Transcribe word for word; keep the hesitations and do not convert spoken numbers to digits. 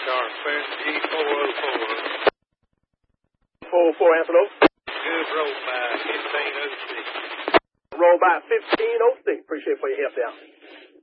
Carpenter, four oh four. four oh four, Antelope. Good roll by fifteen oh six. Roll by fifteen oh six. Appreciate it for your help there.